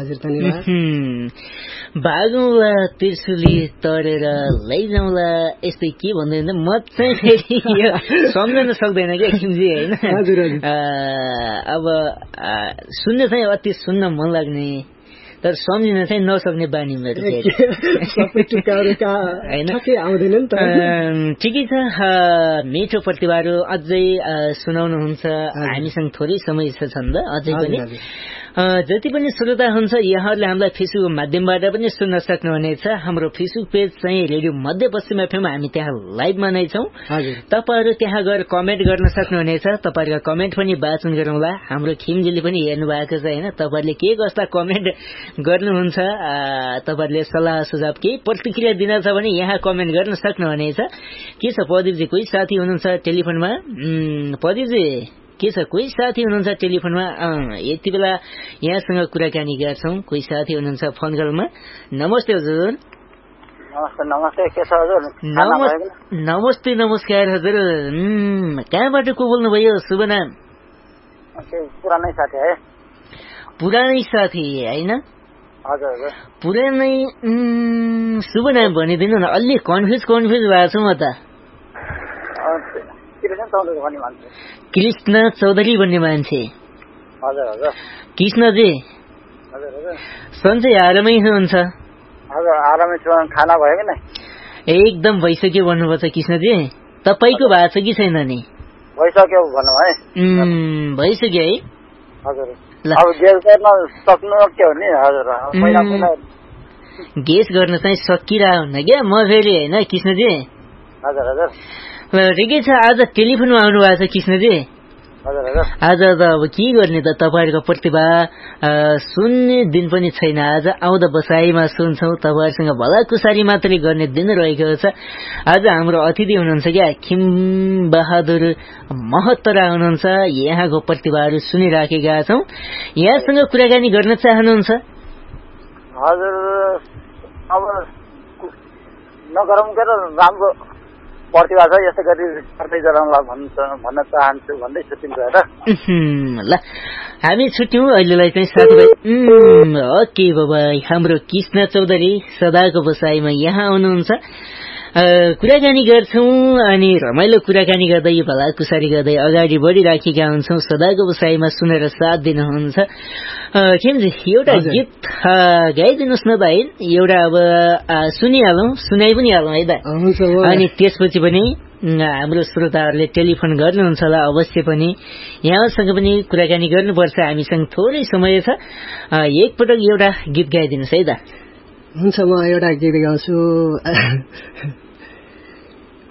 हजुर धन्यवाद। भागौँला त्रिशुली तरेर लैजाउँला यस्तै के भन्दैन म चाहिँ फेरि सम्झन सक्दैन क्या खिमजी होइन। अब सुन्न चाहिँ अति सुन्न मन लाग्ने तर सम्झिन चाहिँ नसक्ने बानी मेरो होइन। ठिकै छ, मिठो प्रतिभाहरू अझै सुनाउनुहुन्छ। हामीसँग थोरै समय छ छन्द अझै पनि। जति पनि श्रोता हुन्छ यहाँहरूले हामीलाई फेसबुक माध्यमबाट पनि सुन्न सक्नुहुनेछ। हाम्रो फेसबुक पेज चाहिँ रेडियो मध्यपश्चिम एफएम, हामी त्यहाँ लाइभमा नै छौँ। तपाईँहरू त्यहाँ गएर कमेन्ट गर्न सक्नुहुनेछ। तपाईँहरूको कमेन्ट पनि वाचन गरौँला। हाम्रो खिमजीले पनि हेर्नु भएको छ होइन, तपाईँहरूले के कस्ता कमेन्ट गर्नुहुन्छ, तपाईँहरूले सल्लाह सुझाव केही प्रतिक्रिया दिन छ भने यहाँ कमेन्ट गर्न सक्नुहुनेछ। के छ प्रदीपजी, कोही साथी हुनुहुन्छ टेलिफोनमा? प्रदीपजी के छ, कोही साथी हुनुहुन्छ टेलिफोनमा? यति बेला यहाँसँग कुराकानी गर्छौँ। कोही साथी हुनुहुन्छ फोन कलमा। नमस्ते हजुर। नमस्ते, के छ हजुर? नमस्ते नमस्कार हजुर। कहाँबाट को बोल्नुभयो? शुभ नाम? पुरानै साथी है। पुरानै साथी होइन? हजुर। पुरानै शुभ नाम भनिदिनु न, अलि कन्फ्युज भएको छु म त। कृष्ण चौधरी भन्ने मान्छे। कृष्णजी सन्चै आरामै हुनुहुन्छ? खाना भयो कि नै? एकदम भइसक्यो भन्नुपर्छ कृष्णजी। तपाईँको भएको छ कि छैन नि? भइसक्यो भन्नु है। भइसक्यो है। गेस गर्न चाहिँ सकिरह हुन्न क्या म फेरि होइन कृष्णजी। ठिकै छ, आज टेलिफोनमा आउनु भएको छ कृष्णजी। आज त अब के गर्ने त, तपाईँहरूको प्रतिभा सुन्ने दिन पनि छैन। आज आउँदा बसाइमा सुन्छौँ, तपाईँहरूसँग भलाकुसारी मात्रै गर्ने दिन रहेको छ। आज हाम्रो अतिथि हुनुहुन्छ क्या, खिम बहादुर महतरा हुनुहुन्छ। यहाँको प्रतिभाहरू सुनिराखेका छौँ। यहाँसँग कुराकानी गर्न चाहनुहुन्छ? हजुर, अब नगरौँ के राम्रो प्रतिभा छ, यसै गरी गर्दै गरौँला भन्न चाहन्छु भन्दै छुट्टिन्छ र। ल हामी छुट्यौँ अहिलेलाई चाहिँ साथीभाइ। ओके बाबा, हाम्रो कृष्ण चौधरी सदाको बसाइमा यहाँ आउनुहुन्छ। कुराकानी गर्छौँ अनि रमाइलो कुराकानी गर्दै भलाकुसारी गर्दै अगाडि बढिराखेका हुन्छौँ। सदाको बसाइमा सुनेर साथ दिनुहुन्छ। खिमजी एउटा गीत गाइदिनुहोस् न भाइ, एउटा अब सुनाइ पनि हालौँ है त। अनि त्यसपछि पनि हाम्रो श्रोताहरूले टेलिफोन गर्नुहुन्छ होला अवश्य पनि। यहाँसँग पनि कुराकानी गर्नुपर्छ, हामीसँग थोरै समय छ। एकपटक एउटा गीत गाइदिनुहोस् है त। हुन्छ, म एउटा गीत गाउँछु।